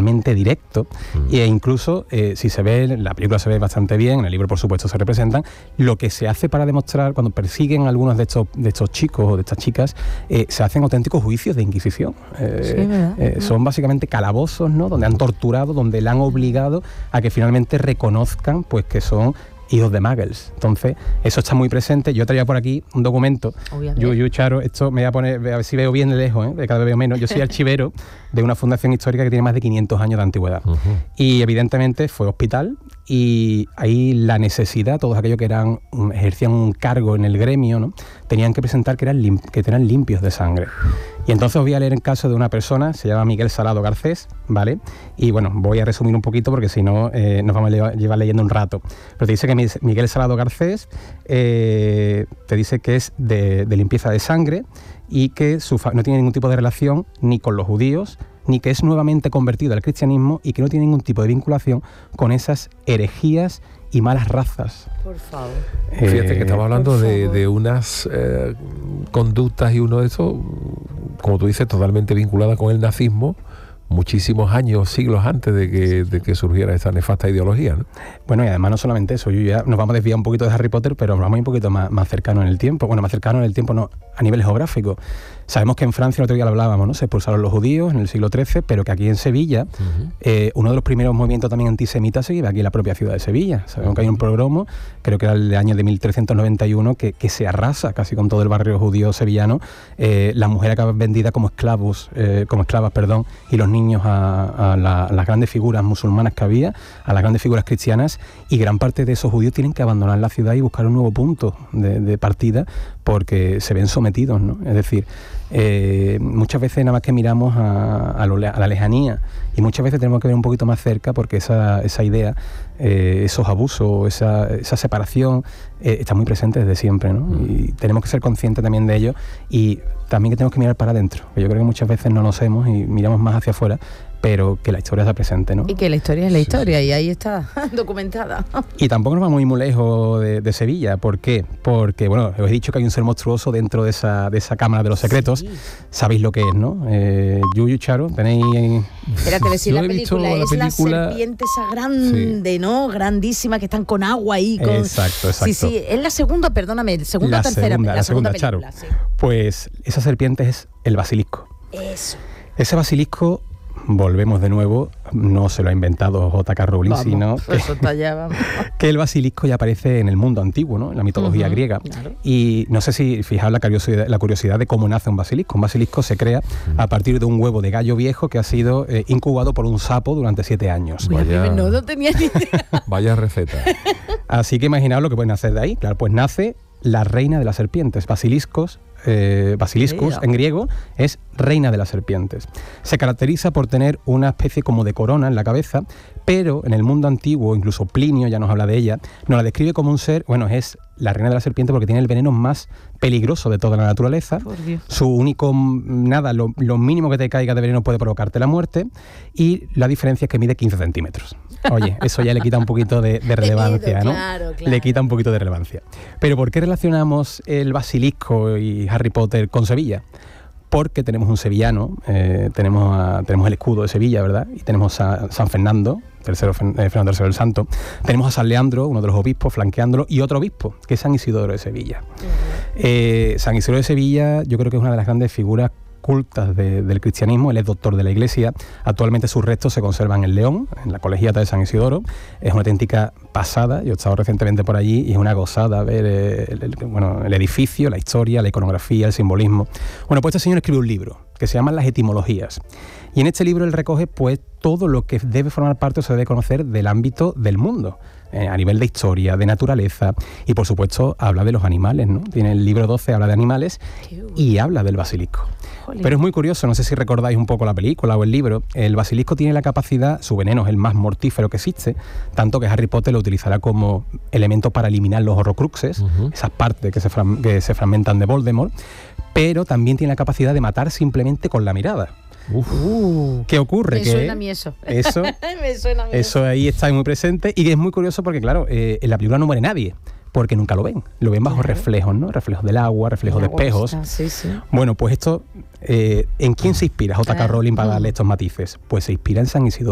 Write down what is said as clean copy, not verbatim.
totalmente directo, e incluso si se ve, la película se ve bastante bien, en el libro por supuesto se representan, lo que se hace para demostrar, cuando persiguen a algunos de estos chicos o de estas chicas, se hacen auténticos juicios de Inquisición. Son básicamente calabozos, ¿no?, donde han torturado, donde le han obligado a que finalmente reconozcan pues que son hijos de muggles. Entonces, eso está muy presente. Yo traía por aquí un documento. Yo, Charo, esto me voy a poner, a ver si veo bien de lejos, de cada vez veo menos. Yo soy archivero de una fundación histórica que tiene más de 500 años de antigüedad. Y evidentemente fue hospital, y ahí la necesidad, todos aquellos que ejercían un cargo en el gremio, ¿no?, tenían que presentar que eran limpios de sangre. Y entonces os voy a leer el caso de una persona, se llama Miguel Salado Garcés, ¿vale? Y bueno, voy a resumir un poquito porque si no nos vamos a llevar leyendo un rato. Pero te dice que Miguel Salado Garcés te dice que es de limpieza de sangre y que no tiene ningún tipo de relación ni con los judíos, ni que es nuevamente convertido al cristianismo, y que no tiene ningún tipo de vinculación con esas herejías y malas razas. Por favor. Fíjate que estamos hablando de unas conductas y uno de esos, como tú dices, totalmente vinculada con el nazismo, muchísimos años, siglos antes de que surgiera esa nefasta ideología, ¿no? Bueno, y además no solamente eso, nos vamos a desviar un poquito de Harry Potter, pero nos vamos un poquito más cercano en el tiempo. Bueno, más cercano en el tiempo no, a nivel geográfico. Sabemos que en Francia, el otro día lo hablábamos, ¿no?, se expulsaron los judíos en el siglo XIII, pero que aquí en Sevilla, uno de los primeros movimientos también antisemitas se lleva aquí en la propia ciudad de Sevilla. Sabemos que hay un pogromo, creo que era el año de 1391, que se arrasa casi con todo el barrio judío sevillano. Las mujeres acaban vendidas como esclavas, y los niños a las grandes figuras musulmanas que había, a las grandes figuras cristianas, y gran parte de esos judíos tienen que abandonar la ciudad y buscar un nuevo punto de partida porque se ven sometidos, ¿no? Es decir, muchas veces nada más que miramos a la lejanía, y muchas veces tenemos que ver un poquito más cerca, porque esa idea, esos abusos, esa separación está muy presente desde siempre, ¿no? Y tenemos que ser conscientes también de ello, y también que tenemos que mirar para adentro. Yo creo que muchas veces no lo hacemos y miramos más hacia afuera, pero que la historia está presente, ¿no? Y que la historia es la historia, y ahí está documentada. Y tampoco nos vamos muy lejos de Sevilla. ¿Por qué? Porque, bueno, os he dicho que hay un ser monstruoso dentro de esa Cámara de los Secretos. Sí. Sabéis lo que es, ¿no? Yuyu, Charo, tenéis... Espérate, decir la película es la serpiente esa grande, ¿no? Grandísima, que están con agua ahí. Exacto. Sí, es la segunda, perdóname, segunda o tercera. La segunda película, Charo. Sí. Pues esa serpiente es el basilisco. Eso. Ese basilisco, volvemos de nuevo, no se lo ha inventado J.K. Rowling, sino que el basilisco ya aparece en el mundo antiguo, ¿no?, en la mitología griega. Claro. Y no sé si fijaos la curiosidad de cómo nace un basilisco. Un basilisco se crea a partir de un huevo de gallo viejo que ha sido incubado por un sapo durante 7 años. No tenía ni idea. Vaya receta. Así que imaginaos lo que pueden hacer de ahí. Claro, pues nace la reina de las serpientes. Basiliscus en griego es reina de las serpientes. Se caracteriza por tener una especie como de corona en la cabeza, pero en el mundo antiguo, incluso Plinio ya nos habla de ella, nos la describe como un ser, es la reina de la serpiente porque tiene el veneno más peligroso de toda la naturaleza. Su único, lo mínimo que te caiga de veneno puede provocarte la muerte, y la diferencia es que mide 15 centímetros. Oye, eso ya le quita un poquito de relevancia, ¿no? Claro. Le quita un poquito de relevancia. Pero ¿por qué relacionamos el basilisco y Harry Potter con Sevilla? Porque tenemos un sevillano, tenemos el escudo de Sevilla, ¿verdad? Y tenemos a San Fernando, Fernando III el Santo. Tenemos a San Leandro, uno de los obispos, flanqueándolo, y otro obispo, que es San Isidoro de Sevilla. San Isidoro de Sevilla yo creo que es una de las grandes figuras cultas del cristianismo. Él es doctor de la Iglesia. Actualmente sus restos se conservan en León, en la Colegiata de San Isidoro. Es una auténtica pasada. Yo he estado recientemente por allí y es una gozada ver el edificio, la historia, la iconografía, el simbolismo. Bueno, pues este señor escribe un libro que se llama Las Etimologías. Y en este libro él recoge pues todo lo que debe formar parte o se debe conocer del ámbito del mundo, a nivel de historia, de naturaleza, y por supuesto habla de los animales, ¿no? Tiene el libro 12, habla de animales y habla del basilisco. Jolín. Pero es muy curioso, no sé si recordáis un poco la película o el libro, el basilisco tiene la capacidad, su veneno es el más mortífero que existe, tanto que Harry Potter lo utilizará como elemento para eliminar los horrocruxes, esas partes que se fragmentan de Voldemort, pero también tiene la capacidad de matar simplemente con la mirada. ¿Qué ocurre? Me suena a mí eso. Me suena a mí eso ahí está muy presente, y es muy curioso porque, claro, en la película no muere nadie, porque nunca lo ven bajo reflejos, ¿no? Reflejos del agua, reflejos de espejos. Sí. Bueno, pues esto, ¿en quién se inspira J.K. Rowling para darle estos matices? Pues se inspira en San Isidoro.